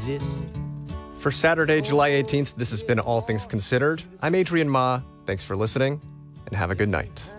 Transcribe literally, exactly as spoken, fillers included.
it. For Saturday, July eighteenth, this has been All Things Considered. I'm Adrian Ma. Thanks for listening, and have a good night.